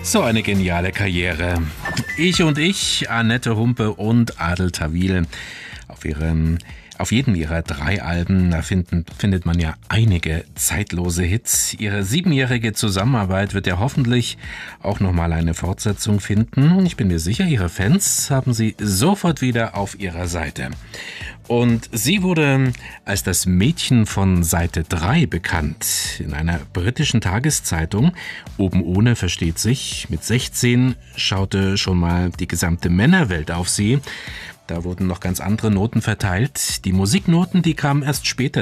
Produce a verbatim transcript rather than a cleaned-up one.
So eine geniale Karriere. Ich und ich, Annette Humpe und Adel Tawil. Auf ihrem, auf jedem ihrer drei Alben da finden, findet man ja einige zeitlose Hits. Ihre siebenjährige Zusammenarbeit wird ja hoffentlich auch nochmal eine Fortsetzung finden. Und ich bin mir sicher, ihre Fans haben sie sofort wieder auf ihrer Seite. Und sie wurde als das Mädchen von Seite drei bekannt. In einer britischen Tageszeitung, Oben ohne versteht sich, mit sechzehn schaute schon mal die gesamte Männerwelt auf sie. Da wurden noch ganz andere Noten verteilt. Die Musiknoten, die kamen erst später